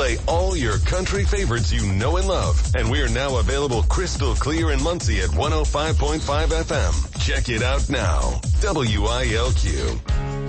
play all your country favorites you know and love. And we are now available crystal clear in Muncie at 105.5 FM. Check it out now. WILQ.